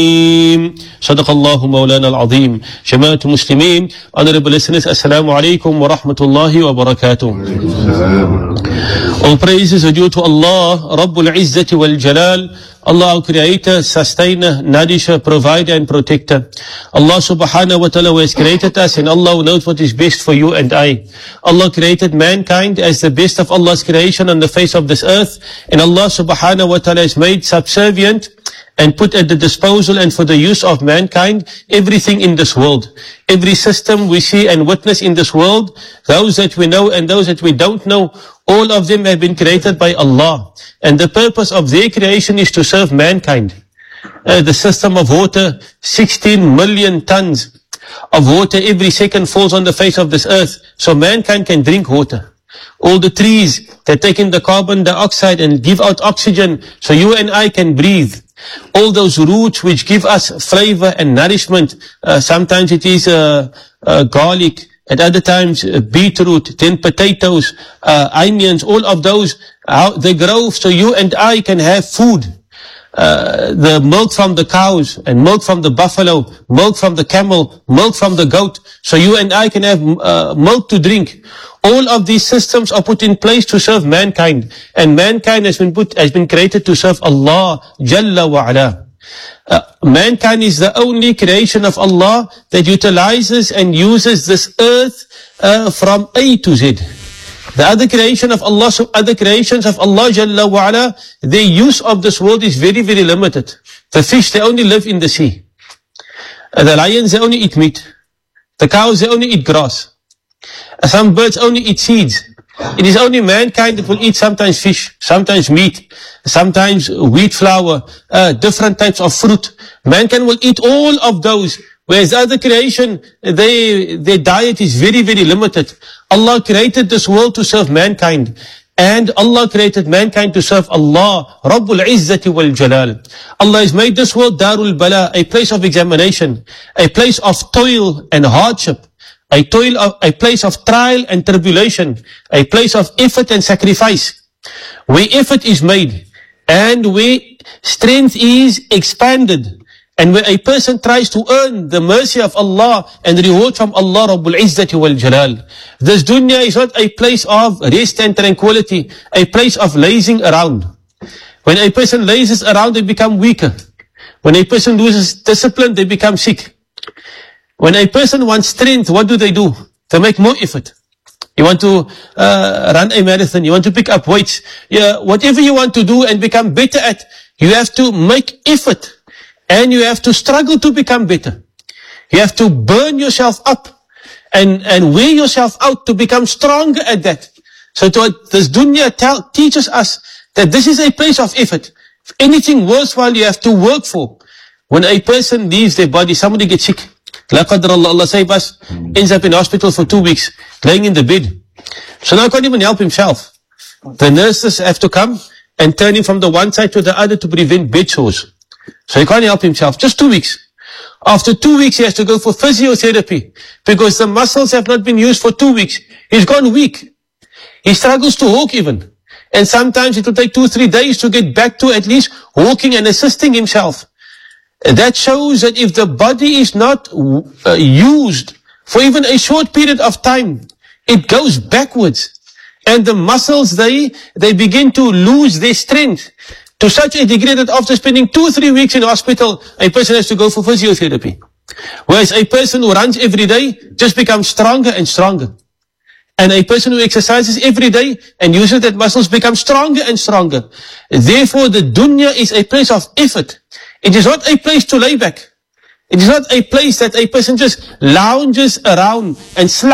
Sadaqallahu Mawlana al-Azim. Jama'at Muslimin, honorable listeners, Assalamu alaikum wa rahmatullahi wa barakatuh. All praises are due to Allah, Rabbul Izzati wal Jalal, Allah our Creator, Sustainer, Nourisher, Provider and Protector. Allah subhanahu wa ta'ala has created us and Allah knows what is best for you and I. Allah created mankind as the best of Allah's creation on the face of this earth, and Allah subhanahu wa ta'ala has made subservient and put at the disposal and for the use of mankind everything in this world. Every system we see and witness in this world, those that we know and those that we don't know, all of them have been created by Allah. And the purpose of their creation is to serve mankind. The system of water, 16 million tons of water every second falls on the face of this earth, so mankind can drink water. All the trees that take in the carbon dioxide and give out oxygen, so you and I can breathe. All those roots which give us flavor and nourishment, sometimes it is garlic, at other times beetroot, then potatoes, onions, all of those, they grow so you and I can have food. The milk from the cows and milk from the buffalo, milk from the camel, milk from the goat, so you and I can have milk to drink. All of these systems are put in place to serve mankind, and mankind has been created to serve Allah Jalla wa Ala. Mankind is the only creation of Allah that utilizes and uses this earth from A to Z. The other creations of Allah Jalla wa Ala, their use of this world is very, very limited. The fish, they only live in the sea. The lions, they only eat meat. The cows, they only eat grass. Some birds only eat seeds. It is only mankind that will eat sometimes fish, sometimes meat, sometimes wheat flour, different types of fruit. Mankind will eat all of those, whereas other creation, their diet is very, very limited. Allah created this world to serve mankind, and Allah created mankind to serve Allah, Rabbul Izzati wal Jalal. Allah has made this world Darul Bala, a place of examination, a place of toil and hardship, a place of trial and tribulation, a place of effort and sacrifice, where effort is made and where strength is expanded, and where a person tries to earn the mercy of Allah and reward from Allah Rabbul Izzati wal Jalal. This dunya is not a place of rest and tranquility, a place of lazing around. When a person lazes around, they become weaker. When a person loses discipline, they become sick. When a person wants strength, what do? They make more effort. You want to run a marathon, you want to pick up weights, whatever you want to do and become better at, you have to make effort. And you have to struggle to become better. You have to burn yourself up and wear yourself out to become stronger at that. So this dunya teaches us that this is a place of effort. If anything worthwhile you have to work for. When a person leaves their body, somebody gets sick. La qadar Allah save us, ends up in hospital for 2 weeks, laying in the bed. So now he can't even help himself. The nurses have to come and turn him from the one side to the other to prevent bed sores. So he can't help himself. Just 2 weeks. After 2 weeks, he has to go for physiotherapy because the muscles have not been used for 2 weeks. He's gone weak. He struggles to walk even. And sometimes it will take 2-3 days to get back to at least walking and assisting himself. That shows that if the body is not used for even a short period of time, it goes backwards. And the muscles, they begin to lose their strength to such a degree that after spending 2-3 weeks in hospital, a person has to go for physiotherapy. Whereas a person who runs every day just becomes stronger and stronger. And a person who exercises every day and uses that muscles becomes stronger and stronger. Therefore, the dunya is a place of effort. It is not a place to lay back. It is not a place that a person just lounges around and